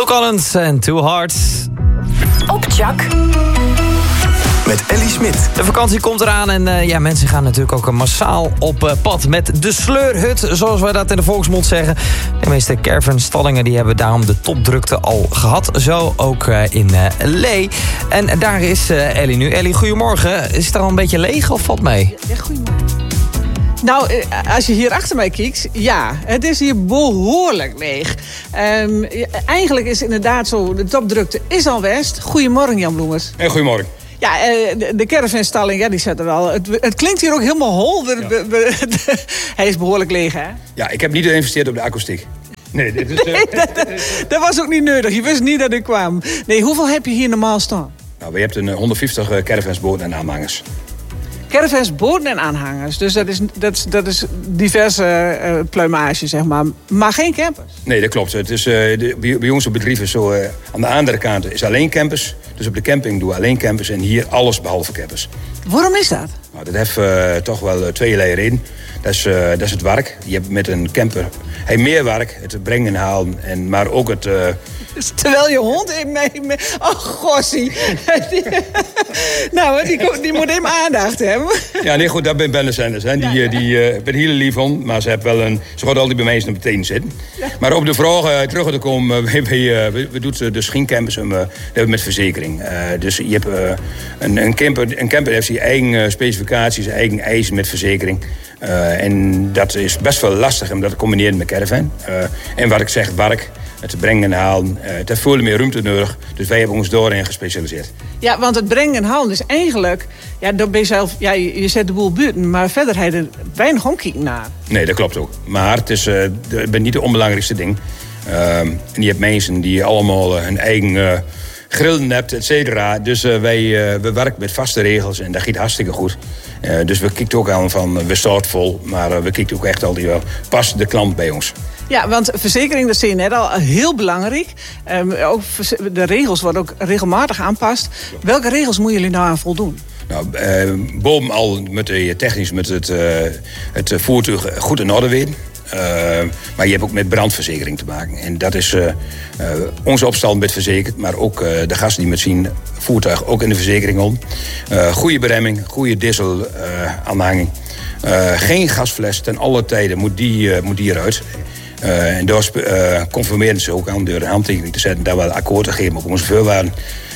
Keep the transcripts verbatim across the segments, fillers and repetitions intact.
Collins en Two Hearts. Op Chak. Met Ellie Smit. De vakantie komt eraan en uh, ja, mensen gaan natuurlijk ook massaal op uh, pad met de sleurhut, zoals wij dat in de volksmond zeggen. De meeste caravanstallingen die hebben daarom de topdrukte al gehad. Zo ook uh, in uh, Lee. En daar is uh, Ellie nu. Ellie, goedemorgen. Is het er al een beetje leeg of valt mee? Ja, goedemorgen. Nou, als je hier achter mij kijkt, ja, het is hier behoorlijk leeg. Um, eigenlijk is het inderdaad zo, de topdrukte is al west. Goedemorgen, Jan Bloemers. Hey, goedemorgen. Ja, de, de caravanstalling, ja, die zit er wel. Het, het klinkt hier ook helemaal hol. De, ja. de, de, de, hij is behoorlijk leeg, hè? Ja, ik heb niet geïnvesteerd op de akoestiek. Nee, dit is, uh... nee dat, dat, dat was ook niet nodig. Je wist niet dat ik kwam. Nee, hoeveel heb je hier normaal staan? Nou, we hebben een honderdvijftig caravansboten en aanhangers. Caravans, boten en aanhangers. Dus dat is, dat, dat is diverse uh, pluimage, zeg maar. Maar geen campers. Nee, dat klopt. Het is, uh, de, bij, bij ons op bedrijf is zo... Uh, aan de andere kant is alleen campers. Dus op de camping doen we alleen campers. En hier alles behalve campers. Waarom is dat? Nou, dat heeft uh, toch wel uh, tweeërlei reden. Dat is, uh, dat is het werk. Je hebt met een camper hey, meer werk. Het brengen en halen. En, maar ook het... Uh, Terwijl je hond in mee... mee oh, gossie. nou, die, die moet even aandacht hebben. Ja, nee, goed, dat ben Ben Sanders. Hè. Die, ja, ja. die uh, ben heel lief hond, maar ze, wel een, ze gaat altijd bij mij naar meteen zitten. Ja. Maar op de vraag uh, terug te komen, uh, we, we, we, we doen dus geen campers, um, uh, dat hebben we met verzekering. Uh, dus je hebt uh, een, een camper, een camper heeft zijn eigen uh, specificaties, eigen eisen met verzekering. Uh, en dat is best wel lastig om dat te combineren met caravan. Uh, en wat ik zeg, werk, het brengen en halen, uh, het heeft veel meer ruimte nodig. Dus wij hebben ons daarin gespecialiseerd. Ja, want het brengen en halen is eigenlijk... Ja, dan ben je zelf, ja, je, je zet de boel buiten, maar verder heb je er weinig omkijken naar. Nee, dat klopt ook. Maar het is uh, de, niet het onbelangrijkste ding. Uh, en je hebt mensen die allemaal uh, hun eigen... Uh, grillen hebt, et cetera. Dus uh, wij uh, we werken met vaste regels en dat gaat hartstikke goed. Uh, dus we kijken ook aan van, uh, we staan vol, maar uh, we kijken ook echt altijd wel, past de klant bij ons. Ja, want verzekering, dat zie je net al, heel belangrijk. Um, ook de regels worden ook regelmatig aanpast. Welke regels moeten jullie nou aan voldoen? Nou, uh, bovenal met de technisch met het, uh, het voertuig goed in orde weten. Uh, maar je hebt ook met brandverzekering te maken. En dat is uh, uh, onze opstal met verzekerd, maar ook uh, de gasten die met zien voertuig ook in de verzekering om. Uh, goede beremming, goede diesel uh, aanhanging. Uh, geen gasfles, ten alle tijden moet die, uh, moet die eruit. Uh, en daar uh, conformeren ze ook aan door een handtekening te zetten, daar wel akkoord te geven op onze voorwaarden.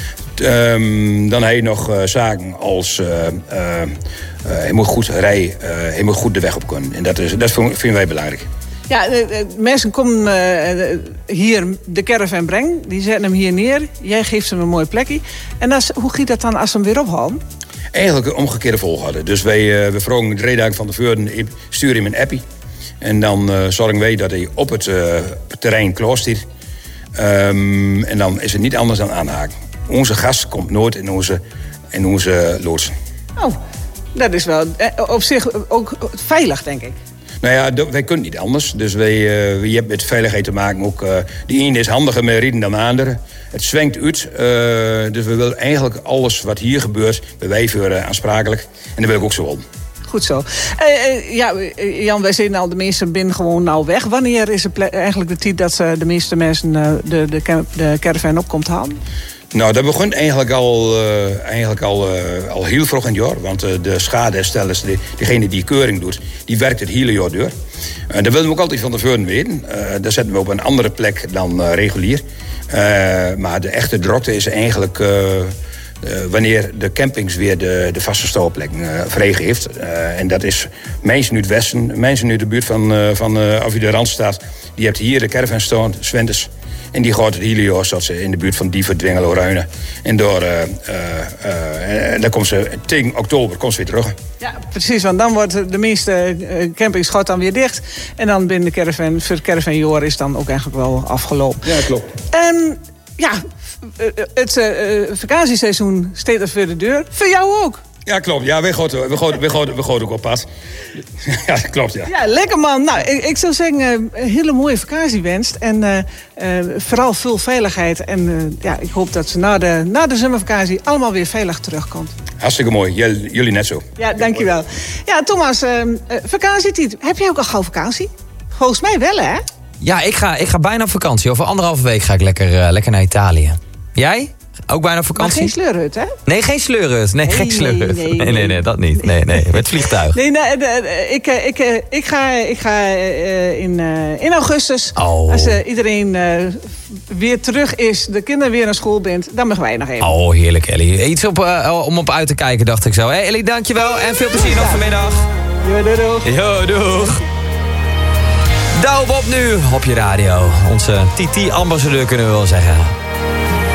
Um, dan heb je nog uh, zaken als uh, uh, uh, hij moet goed rijden, uh, hij moet goed de weg op kunnen. En dat, is, dat vinden wij belangrijk. Ja, de, de mensen komen uh, hier de caravan brengen, die zetten hem hier neer. Jij geeft hem een mooi plekje. En als, hoe gaat dat dan als ze hem weer ophalen? Eigenlijk een omgekeerde volgorde. Dus wij uh, we vragen de reden van de voerden, sturen hem een appie. En dan uh, zorgen wij dat hij op het uh, terrein klaar staat. Um, en dan is het niet anders dan aanhaken. Onze gast komt nooit in onze, in onze loodsen. Oh, dat is wel op zich ook veilig, denk ik. Nou ja, wij kunnen niet anders. Dus wij, uh, je hebt met veiligheid te maken. Ook, uh, de ene is handiger met rijden dan de andere. Het zwengt uit. Uh, dus we willen eigenlijk alles wat hier gebeurt, bij wij voor uh, aansprakelijk. En dat wil ik ook zo om. Goed zo. Uh, uh, ja, Jan, wij zien al, de meesten binnen gewoon nou weg. Wanneer is het eigenlijk de tijd dat uh, de meeste mensen uh, de, de, de caravan op komt halen? Nou, dat begint eigenlijk al, uh, eigenlijk al, uh, al heel vroeg in het jaar. Want uh, de schadeherstellers, die, degene die keuring doet, die werkt het hele jaar door. Uh, dat willen we ook altijd van tevoren weten. Uh, daar zetten we op een andere plek dan uh, regulier. Uh, maar de echte drokte is eigenlijk... Uh, Uh, wanneer de campings weer de, de vaste staalplek uh, vrijgeeft. Uh, en dat is mensen uit het westen, mensen uit de buurt van, uh, van uh, of je de Randstad. Die hebt hier de caravan staan, Swentes. En die gaat het hele jaar zodat ze in de buurt van Diever, Dwingelo, Ruinen. En door, uh, uh, uh, en dan komt ze tegen oktober komt ze weer terug. Ja, precies, want dan wordt de meeste campings gaat dan weer dicht. En dan binnen de caravan, voor het caravanjaar is dan ook eigenlijk wel afgelopen. Ja, klopt. En ja, het uh, vakantieseizoen staat er voor de deur. Voor jou ook. Ja, klopt. Ja, we gaan, we gaan, we gaan, we gaan ook op pad. Ja, klopt, ja. Ja, lekker man. Nou, ik, ik zou zeggen, uh, een hele mooie vakantiewenst. En uh, uh, vooral veel veiligheid. En uh, ja, ik hoop dat ze na de, na de zomervakantie allemaal weer veilig terugkomt. Hartstikke mooi. J- jullie net zo. Ja, dankjewel. Ja, Thomas, uh, uh, vakantietijd. Heb jij ook al gauw vakantie? Volgens mij wel, hè? Ja, ik ga, ik ga bijna op vakantie. Over anderhalve week ga ik lekker, uh, lekker naar Italië. Jij? Ook bijna op vakantie? Maar geen sleurhut, hè? Nee, geen sleurhut. Nee, Nee, geen sleurhut. nee, Nee, nee, nee, nee, dat niet. Nee, nee, met vliegtuig. Nee, nee, nee, ik, eh, ik, eh, ik ga, ik ga uh, in, uh, in augustus, Oh. als uh, iedereen uh, weer terug is, de kinderen weer naar school bent, dan mogen wij nog even. Oh, heerlijk, Ellie. Iets op, uh, om op uit te kijken, dacht ik zo. Hé, hey, Ellie, dankjewel en veel plezier nog vanmiddag. Jo, doei, doei. Jo, doeg. Douw op nu op je radio. Onze T T-ambassadeur kunnen we wel zeggen.